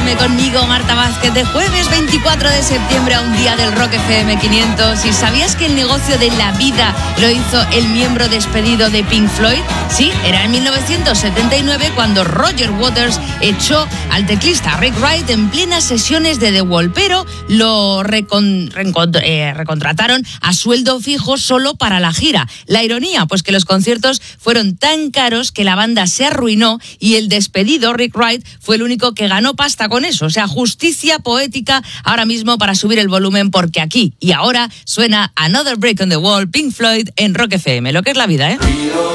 FM conmigo, Marta Vázquez, de jueves 24 de septiembre a un día del Rock FM 500. ¿Y sabías que el negocio de la vida lo hizo el miembro despedido de Pink Floyd? Sí, era en 1979 cuando Roger Waters echó al teclista Rick Wright en plenas sesiones de The Wall, pero lo recontrataron a sueldo fijo solo para la gira. La ironía, pues que los conciertos fueron tan caros que la banda se arruinó y el despedido Rick Wright fue el único que ganó pasta con eso. O sea, justicia poética ahora mismo para subir el volumen, porque aquí y ahora suena Another Brick on the Wall, Pink Floyd en Rock FM. Lo que es la vida, ¿eh?